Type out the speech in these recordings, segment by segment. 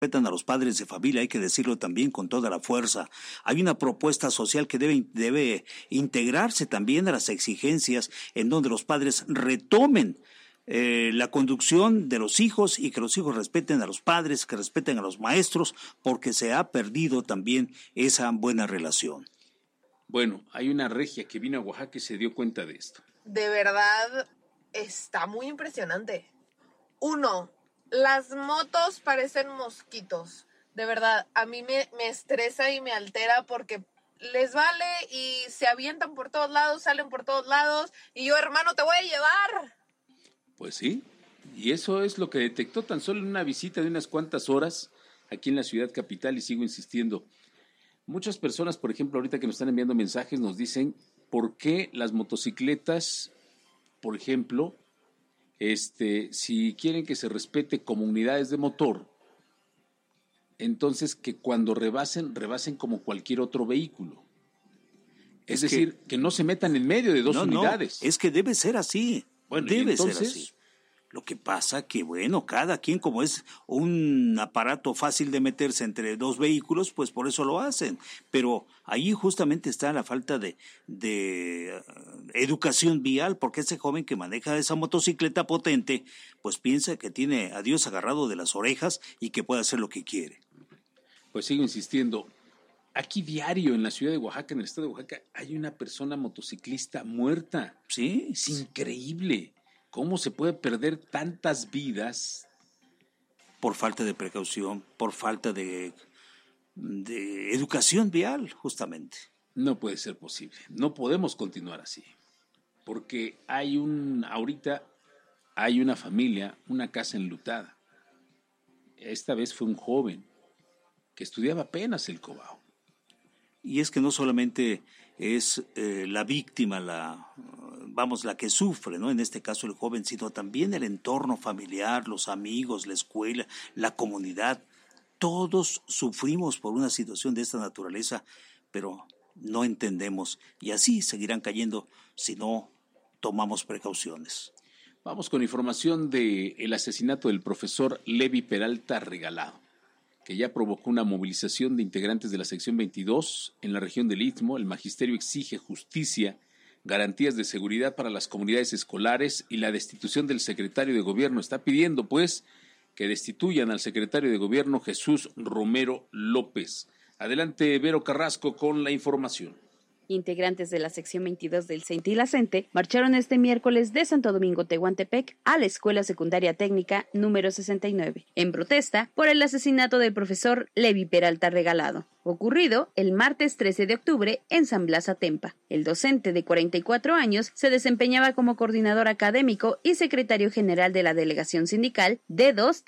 respetan a los padres de familia, hay que decirlo también con toda la fuerza. Hay una propuesta social que debe integrarse también a las exigencias en donde los padres retomen la conducción de los hijos y que los hijos respeten a los padres, que respeten a los maestros, porque se ha perdido también esa buena relación. Bueno, hay una regia que vino a Oaxaca y se dio cuenta de esto. De verdad, está muy impresionante. 1, las motos parecen mosquitos. De verdad, a mí me estresa y me altera porque les vale y se avientan por todos lados, salen por todos lados y yo, hermano, te voy a llevar. Pues sí, y eso es lo que detectó tan solo en una visita de unas cuantas horas aquí en la ciudad capital, y sigo insistiendo. Muchas personas, por ejemplo, ahorita que nos están enviando mensajes, nos dicen por qué las motocicletas, por ejemplo, si quieren que se respete como unidades de motor, entonces que cuando rebasen como cualquier otro vehículo. Es decir, que no se metan en medio de dos unidades. No, es que debe ser así. Bueno, debe ser así. Lo que pasa que, bueno, cada quien, como es un aparato fácil de meterse entre dos vehículos, pues por eso lo hacen. Pero ahí justamente está la falta de educación vial, porque ese joven que maneja esa motocicleta potente, pues piensa que tiene a Dios agarrado de las orejas y que puede hacer lo que quiere. Pues sigo insistiendo. Aquí diario en la ciudad de Oaxaca, en el estado de Oaxaca, hay una persona motociclista muerta. Sí. Es increíble. ¿Cómo se puede perder tantas vidas? Por falta de precaución, por falta de educación vial, justamente. No puede ser posible. No podemos continuar así. Porque ahorita hay una familia, una casa enlutada. Esta vez fue un joven que estudiaba apenas el Cobao. Y es que no solamente es la víctima la que sufre, ¿no? En este caso el joven, sino también el entorno familiar, los amigos, la escuela, la comunidad. Todos sufrimos por una situación de esta naturaleza, pero no entendemos. Y así seguirán cayendo si no tomamos precauciones. Vamos con información del asesinato del profesor Levi Peralta Regalado, que ya provocó una movilización de integrantes de la sección 22 en la región del Istmo. El magisterio exige justicia, garantías de seguridad para las comunidades escolares y la destitución del secretario de gobierno. Está pidiendo, pues, que destituyan al secretario de gobierno Jesús Romero López. Adelante, Vero Carrasco, con la información. Integrantes de la sección 22 del CENTE y la CENTE marcharon este miércoles de Santo Domingo, Tehuantepec, a la Escuela Secundaria Técnica número 69, en protesta por el asesinato del profesor Levi Peralta Regalado, ocurrido el martes 13 de octubre en San Blas Atempa. El docente de 44 años se desempeñaba como coordinador académico y secretario general de la delegación sindical D2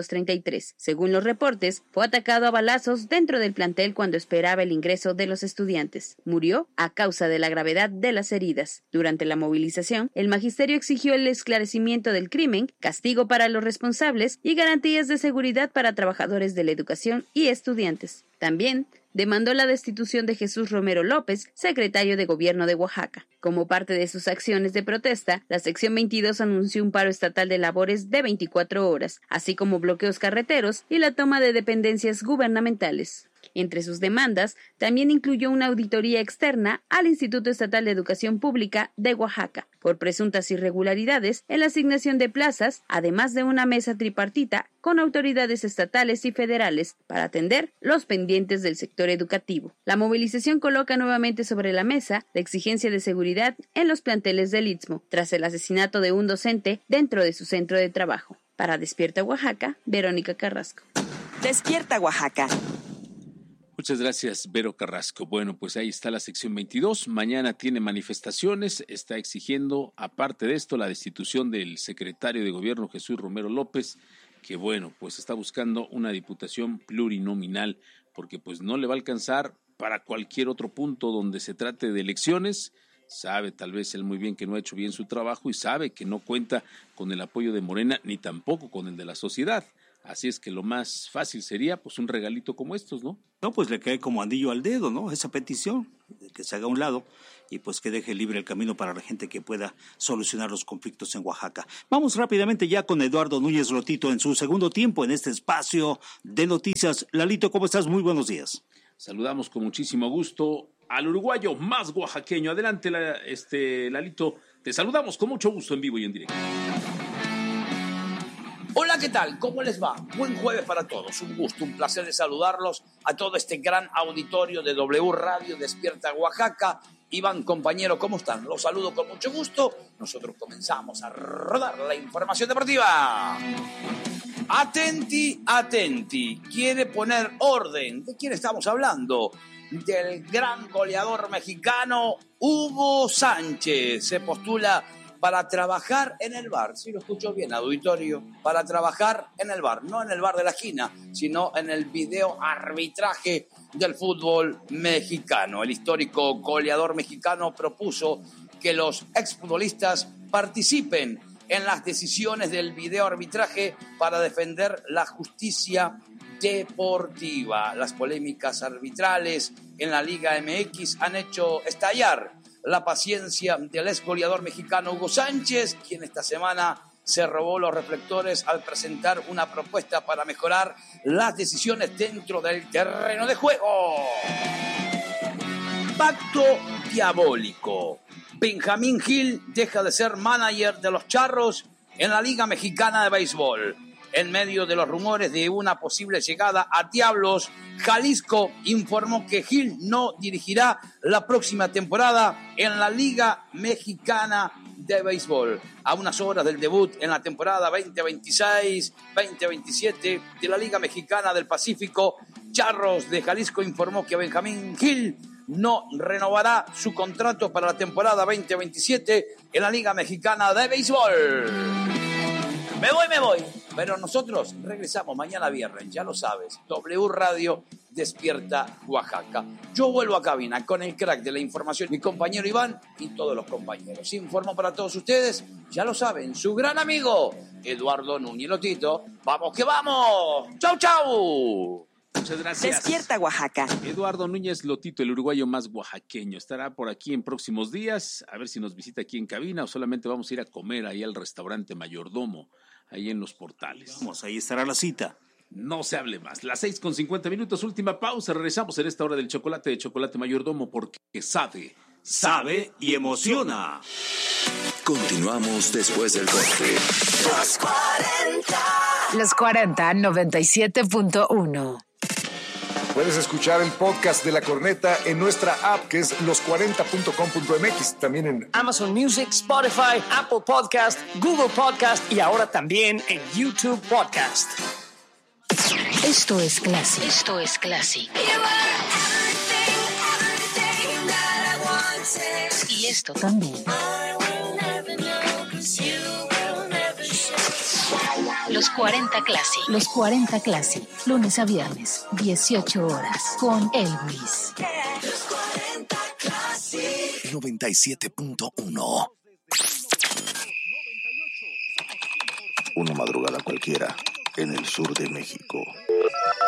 333. Según los reportes, fue atacado a balazos dentro del plantel cuando esperaba el ingreso de los estudiantes. Murió a causa de la gravedad de las heridas. Durante la movilización, el magisterio exigió el esclarecimiento del crimen, castigo para los responsables y garantías de seguridad para trabajadores de la educación y estudiantes. También demandó la destitución de Jesús Romero López, secretario de Gobierno de Oaxaca. Como parte de sus acciones de protesta, la sección 22 anunció un paro estatal de labores de 24 horas, así como bloqueos carreteros y la toma de dependencias gubernamentales. Entre sus demandas, también incluyó una auditoría externa al Instituto Estatal de Educación Pública de Oaxaca por presuntas irregularidades en la asignación de plazas, además de una mesa tripartita con autoridades estatales y federales para atender los pendientes del sector educativo. La movilización coloca nuevamente sobre la mesa la exigencia de seguridad en los planteles del Istmo, tras el asesinato de un docente dentro de su centro de trabajo. Para Despierta Oaxaca, Verónica Carrasco. Despierta Oaxaca. Muchas gracias, Vero Carrasco. Bueno, pues ahí está la sección 22. Mañana tiene manifestaciones. Está exigiendo, aparte de esto, la destitución del secretario de gobierno Jesús Romero López, que bueno, pues está buscando una diputación plurinominal, porque pues no le va a alcanzar para cualquier otro punto donde se trate de elecciones. Sabe tal vez él muy bien que no ha hecho bien su trabajo y sabe que no cuenta con el apoyo de Morena ni tampoco con el de la sociedad. Así es que lo más fácil sería pues un regalito como estos, ¿no? No, pues le cae como anillo al dedo, ¿no? Esa petición, que se haga a un lado y pues que deje libre el camino para la gente que pueda solucionar los conflictos en Oaxaca. Vamos rápidamente ya con Eduardo Núñez Lotito en su segundo tiempo en este espacio de noticias. Lalito, ¿cómo estás? Muy buenos días. Saludamos con muchísimo gusto al uruguayo más oaxaqueño. Adelante, Lalito. Te saludamos con mucho gusto en vivo y en directo. Hola, ¿qué tal? ¿Cómo les va? Buen jueves para todos. Un gusto, un placer de saludarlos a todo este gran auditorio de W Radio Despierta Oaxaca. Iván, compañero, ¿cómo están? Los saludo con mucho gusto. Nosotros comenzamos a rodar la información deportiva. Atenti, atenti. Quiere poner orden. ¿De quién estamos hablando? Del gran goleador mexicano Hugo Sánchez. Se postula para trabajar en el bar, si lo escucho bien, auditorio, para trabajar en el bar, no en el bar de la esquina, sino en el video arbitraje del fútbol mexicano. El histórico goleador mexicano propuso que los exfutbolistas participen en las decisiones del video arbitraje para defender la justicia deportiva. Las polémicas arbitrales en la Liga MX han hecho estallar la paciencia del ex goleador mexicano Hugo Sánchez, quien esta semana se robó los reflectores al presentar una propuesta para mejorar las decisiones dentro del terreno de juego. Pacto diabólico. Benjamín Gil deja de ser manager de los Charros en la Liga Mexicana de Béisbol. En medio de los rumores de una posible llegada a Diablos, Jalisco informó que Gil no dirigirá la próxima temporada en la Liga Mexicana de Béisbol. A unas horas del debut en la temporada 2026-2027 de la Liga Mexicana del Pacífico, Charros de Jalisco informó que Benjamín Gil no renovará su contrato para la temporada 2027 en la Liga Mexicana de Béisbol. Me voy. Pero nosotros regresamos mañana viernes, ya lo sabes. W Radio Despierta Oaxaca. Yo vuelvo a cabina con el crack de la información, mi compañero Iván y todos los compañeros. Informo para todos ustedes, ya lo saben, su gran amigo Eduardo Núñez Lotito. ¡Vamos que vamos! ¡Chau, chau! Muchas gracias. Despierta Oaxaca. Eduardo Núñez Lotito, el uruguayo más oaxaqueño, estará por aquí en próximos días, a ver si nos visita aquí en cabina o solamente vamos a ir a comer ahí al restaurante Mayordomo, ahí en Los Portales. Vamos, ahí estará la cita. No se hable más. Las 6:50, última pausa. Regresamos en esta hora del chocolate de Chocolate Mayordomo porque sabe y emociona. Continuamos después del corte. Los 40 97.1. Puedes escuchar el podcast de La Corneta en nuestra app, que es los40.com.mx. También en Amazon Music, Spotify, Apple Podcast, Google Podcast y ahora también en YouTube Podcast. Esto es Classic. Esto es Classic. Y esto también. Los 40 Classic. Los 40 Classic. Lunes a viernes, 18 horas. Con Elvis. 97.1. Una madrugada cualquiera en el sur de México.